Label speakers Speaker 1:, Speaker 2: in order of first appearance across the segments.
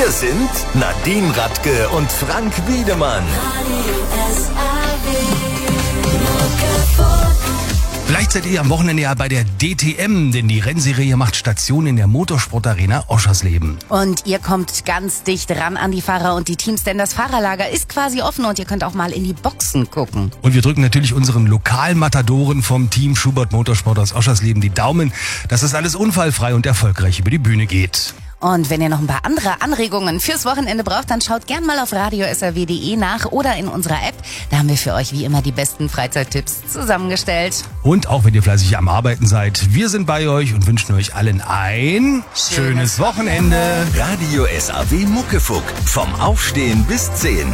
Speaker 1: Wir sind Nadine Radke und Frank Wiedemann.
Speaker 2: Vielleicht seid ihr am Wochenende ja bei der DTM, denn die Rennserie macht Station in der Motorsportarena Oschersleben.
Speaker 3: Und ihr kommt ganz dicht ran an die Fahrer und die Teams, denn das Fahrerlager ist quasi offen und ihr könnt auch mal in die Boxen gucken.
Speaker 2: Und wir drücken natürlich unseren Lokalmatadoren vom Team Schubert Motorsport aus Oschersleben die Daumen, dass das alles unfallfrei und erfolgreich über die Bühne geht.
Speaker 3: Und wenn ihr noch ein paar andere Anregungen fürs Wochenende braucht, dann schaut gern mal auf radiosrw.de nach oder in unserer App. Da haben wir für euch wie immer die besten Freizeittipps zusammengestellt.
Speaker 2: Und auch wenn ihr fleißig am Arbeiten seid, wir sind bei euch und wünschen euch allen ein schönes Wochenende.
Speaker 1: Radio SAW Muckefuck. Vom Aufstehen bis 10.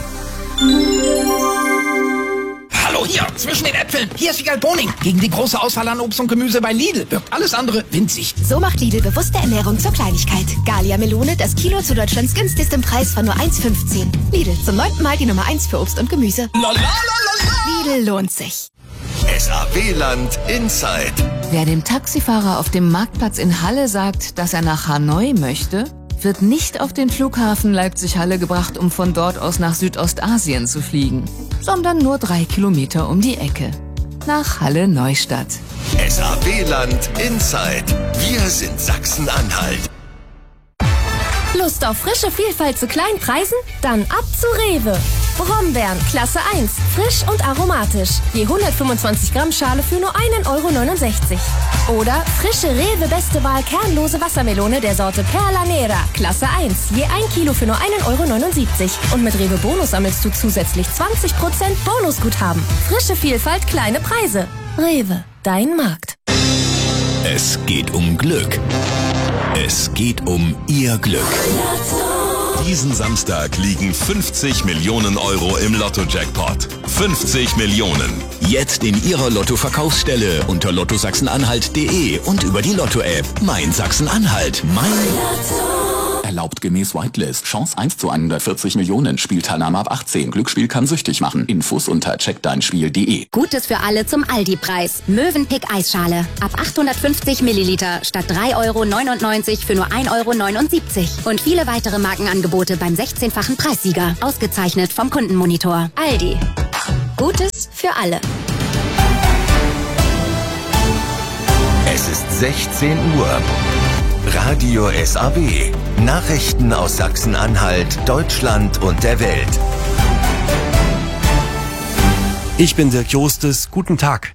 Speaker 4: Hallo hier, zwischen den Äpfeln. Hier ist Wiegald Boning. Gegen die große Auswahl an Obst und Gemüse bei Lidl wirkt alles andere winzig.
Speaker 5: So macht Lidl bewusste Ernährung zur Kleinigkeit. Galia Melone, das Kilo zu Deutschlands günstigstem Preis von nur 1,15. Lidl, zum 9. Mal die Nummer 1 für Obst und Gemüse. Lidl lohnt sich.
Speaker 1: SAW-Land Inside.
Speaker 6: Wer dem Taxifahrer auf dem Marktplatz in Halle sagt, dass er nach Hanoi möchte, wird nicht auf den Flughafen Leipzig-Halle gebracht, um von dort aus nach Südostasien zu fliegen, sondern nur 3 Kilometer um die Ecke. Nach Halle-Neustadt.
Speaker 1: SAW-Land Inside. Wir sind Sachsen-Anhalt.
Speaker 7: Lust auf frische Vielfalt zu kleinen Preisen? Dann ab zu Rewe. Brombeeren, Klasse 1, frisch und aromatisch. Je 125 Gramm Schale für nur 1,69 €. Oder frische Rewe Beste Wahl kernlose Wassermelone der Sorte Perla Nera, Klasse 1, je 1 Kilo für nur 1,79 €. Und mit Rewe Bonus sammelst du zusätzlich 20% Bonusguthaben. Frische Vielfalt, kleine Preise. Rewe, dein Markt.
Speaker 1: Es geht um Glück. Es geht um Ihr Glück. Diesen Samstag liegen 50 Millionen € im Lotto-Jackpot. 50 Millionen. Jetzt in Ihrer Lotto-Verkaufsstelle unter lottosachsenanhalt.de und über die Lotto-App. Mein Sachsen-Anhalt. Mein Lotto.
Speaker 8: Erlaubt gemäß Whitelist. Chance 1 zu 140 Millionen. Spielteilnahme ab 18. Glücksspiel kann süchtig machen. Infos unter checkdeinspiel.de.
Speaker 9: Gutes für alle zum Aldi-Preis. Mövenpick Eisschale. Ab 850 Milliliter statt 3,99 € für nur 1,79 €. Und viele weitere Markenangebote beim 16-fachen Preissieger. Ausgezeichnet vom Kundenmonitor. Aldi. Gutes für alle.
Speaker 1: Es ist 16 Uhr. Radio SAW. Nachrichten aus Sachsen-Anhalt, Deutschland und der Welt.
Speaker 10: Ich bin Dirk Jostes. Guten Tag.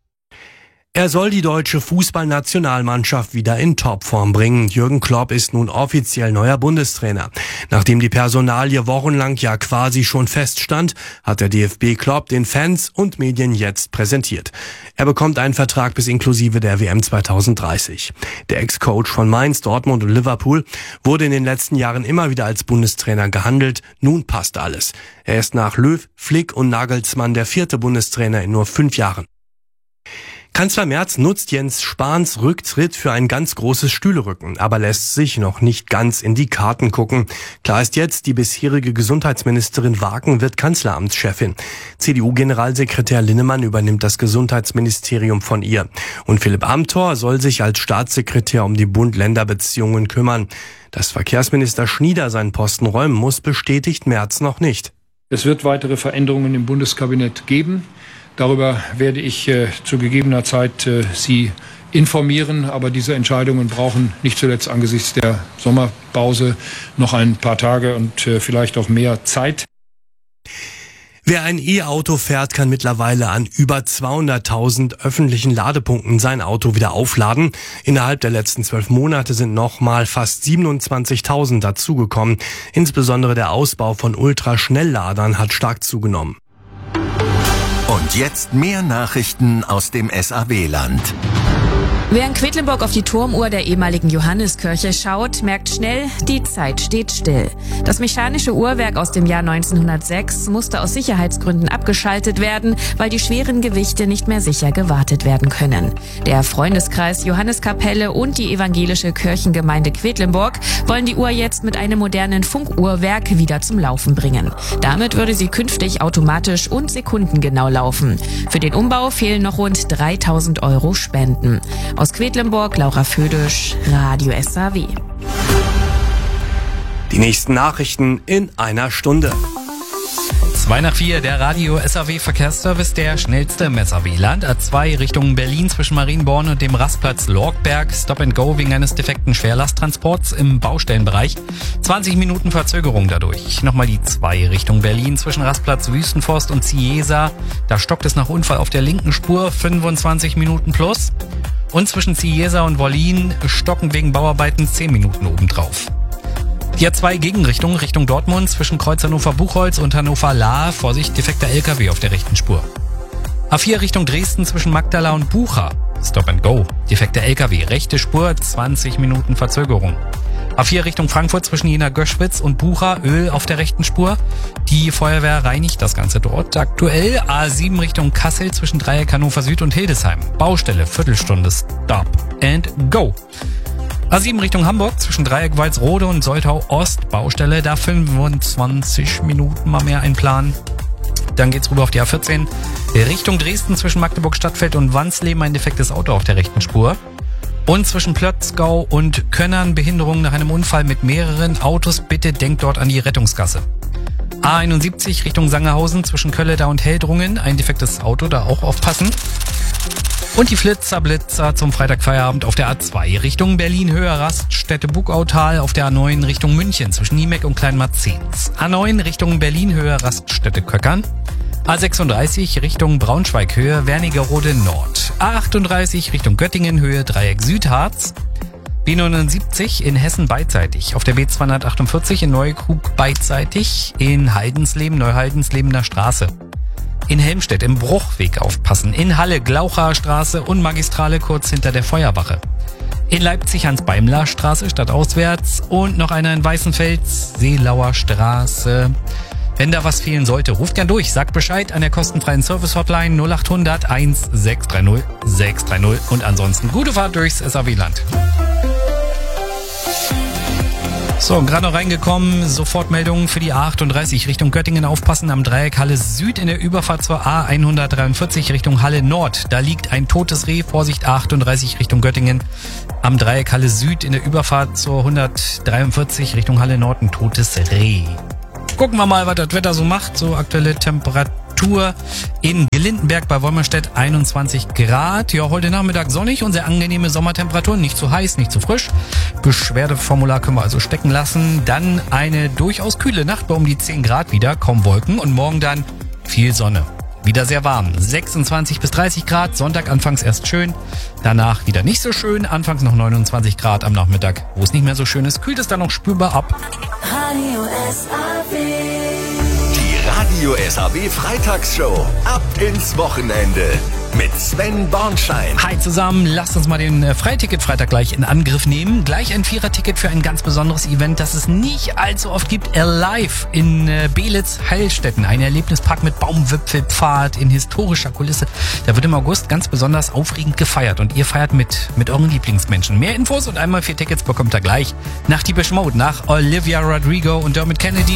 Speaker 10: Er soll die deutsche Fußballnationalmannschaft wieder in Topform bringen. Jürgen Klopp ist nun offiziell neuer Bundestrainer. Nachdem die Personalie wochenlang ja quasi schon feststand, hat der DFB Klopp den Fans und Medien jetzt präsentiert. Er bekommt einen Vertrag bis inklusive der WM 2030. Der Ex-Coach von Mainz, Dortmund und Liverpool wurde in den letzten Jahren immer wieder als Bundestrainer gehandelt. Nun passt alles. Er ist nach Löw, Flick und Nagelsmann der 4. Bundestrainer in nur 5 Jahren. Kanzler Merz nutzt Jens Spahns Rücktritt für ein ganz großes Stühlerücken, aber lässt sich noch nicht ganz in die Karten gucken. Klar ist jetzt, die bisherige Gesundheitsministerin Wagen wird Kanzleramtschefin. CDU-Generalsekretär Linnemann übernimmt das Gesundheitsministerium von ihr. Und Philipp Amthor soll sich als Staatssekretär um die Bund-Länder-Beziehungen kümmern. Dass Verkehrsminister Schnieder seinen Posten räumen muss, bestätigt Merz noch nicht.
Speaker 11: Es wird weitere Veränderungen im Bundeskabinett geben. Darüber werde ich zu gegebener Zeit Sie informieren. Aber diese Entscheidungen brauchen nicht zuletzt angesichts der Sommerpause noch ein paar Tage und vielleicht auch mehr Zeit.
Speaker 10: Wer ein E-Auto fährt, kann mittlerweile an über 200.000 öffentlichen Ladepunkten sein Auto wieder aufladen. Innerhalb der letzten 12 Monate sind nochmal fast 27.000 dazugekommen. Insbesondere der Ausbau von Ultraschnellladern hat stark zugenommen.
Speaker 1: Und jetzt mehr Nachrichten aus dem SAW-Land.
Speaker 12: Wer in Quedlinburg auf die Turmuhr der ehemaligen Johanneskirche schaut, merkt schnell, die Zeit steht still. Das mechanische Uhrwerk aus dem Jahr 1906 musste aus Sicherheitsgründen abgeschaltet werden, weil die schweren Gewichte nicht mehr sicher gewartet werden können. Der Freundeskreis Johanneskapelle und die evangelische Kirchengemeinde Quedlinburg wollen die Uhr jetzt mit einem modernen Funkuhrwerk wieder zum Laufen bringen. Damit würde sie künftig automatisch und sekundengenau laufen. Für den Umbau fehlen noch rund 3.000 € Spenden. Aus Quedlinburg, Laura Födisch, Radio SAW.
Speaker 10: Die nächsten Nachrichten in einer Stunde.
Speaker 13: 3:02, der Radio SAW Verkehrsservice, der schnellste im SAW-Land. A2 Richtung Berlin zwischen Marienborn und dem Rastplatz Lorgberg. Stop and Go wegen eines defekten Schwerlasttransports im Baustellenbereich. 20 Minuten Verzögerung dadurch. Nochmal die 2 Richtung Berlin zwischen Rastplatz Wüstenforst und Cieza. Da stockt es nach Unfall auf der linken Spur, 25 Minuten plus. Und zwischen Cieza und Wollin stocken wegen Bauarbeiten 10 Minuten obendrauf. Die A2 Gegenrichtung Richtung Dortmund zwischen Kreuz Hannover-Buchholz und Hannover-Lahr. Vorsicht, defekter LKW auf der rechten Spur. A4 Richtung Dresden zwischen Magdala und Bucha. Stop and Go. Defekter LKW, rechte Spur, 20 Minuten Verzögerung. A4 Richtung Frankfurt zwischen Jena-Göschwitz und Bucha, Öl auf der rechten Spur. Die Feuerwehr reinigt das Ganze dort aktuell. A7 Richtung Kassel zwischen Dreieck Hannover Süd und Hildesheim. Baustelle, Viertelstunde, Stop and Go. A7 Richtung Hamburg zwischen Dreieck Walsrode und Soltau Ost. Baustelle, da 25 Minuten mal mehr einplanen. Dann geht's rüber auf die A14. Richtung Dresden zwischen Magdeburg Stadtfeld und Wansleben ein defektes Auto auf der rechten Spur. Und zwischen Plötzgau und Könnern Behinderung nach einem Unfall mit mehreren Autos. Bitte denkt dort an die Rettungskasse. A71 Richtung Sangerhausen zwischen Kölleda und Heldrungen. Ein defektes Auto, da auch aufpassen. Und die Blitzer zum Freitagfeierabend auf der A2 Richtung Berlin-Höhe Raststätte-Bugautal, auf der A9 Richtung München zwischen Niemeck und Kleinmarzens. A9 Richtung Berlin-Höhe Raststätte-Köckern. A36 Richtung Braunschweig-Höhe Wernigerode Nord. A38 Richtung Göttingen Höhe Dreieck Südharz. B79 in Hessen beidseitig. Auf der B248 in Neukrug beidseitig. In Haldensleben, Neuhaldenslebener Straße. In Helmstedt im Bruchweg aufpassen. In Halle Glaucher Straße und Magistrale kurz hinter der Feuerwache. In Leipzig Hans-Beimler Straße stadtauswärts und noch einer in Weißenfels Seelauer Straße. Wenn da was fehlen sollte, ruft gern durch, sagt Bescheid an der kostenfreien Service-Hotline 0800 1630 630 und ansonsten gute Fahrt durchs SAW-Land. So, gerade noch reingekommen, Sofortmeldungen für die A38 Richtung Göttingen aufpassen, am Dreieck Halle Süd in der Überfahrt zur A143 Richtung Halle Nord. Da liegt ein totes Reh, Vorsicht A38 Richtung Göttingen, am Dreieck Halle Süd in der Überfahrt zur 143 Richtung Halle Nord ein totes Reh. Gucken wir mal, was das Wetter so macht, so aktuelle Temperatur in Gelindenberg bei Wolmerstedt 21 Grad. Ja, heute Nachmittag sonnig und sehr angenehme Sommertemperaturen, nicht zu heiß, nicht zu frisch. Beschwerdeformular können wir also stecken lassen. Dann eine durchaus kühle Nacht bei um die 10 Grad wieder, kaum Wolken und morgen dann viel Sonne. Wieder sehr warm, 26 bis 30 Grad, Sonntag anfangs erst schön, danach wieder nicht so schön, anfangs noch 29 Grad am Nachmittag, wo es nicht mehr so schön ist, kühlt es dann noch spürbar ab.
Speaker 14: Radio SAW. Die Radio SAW Freitagsshow. Ab ins Wochenende. Mit Sven Bornschein.
Speaker 13: Hi zusammen, lasst uns mal den Freiticket-Freitag gleich in Angriff nehmen. Gleich ein 4er-Ticket für ein ganz besonderes Event, das es nicht allzu oft gibt. Alive in Belitz-Heilstätten. Ein Erlebnispark mit Baumwipfelpfad in historischer Kulisse. Da wird im August ganz besonders aufregend gefeiert. Und ihr feiert mit euren Lieblingsmenschen. Mehr Infos und einmal 4 Tickets bekommt ihr gleich nach Depeche Mode, nach Olivia Rodrigo und Dermot Kennedy.